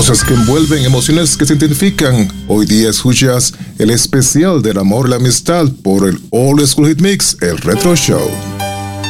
Cosas que envuelven, emociones que se identifican. Hoy día escuchas el especial del amor y la amistad por el Old School Hit Mix, el Retro Show.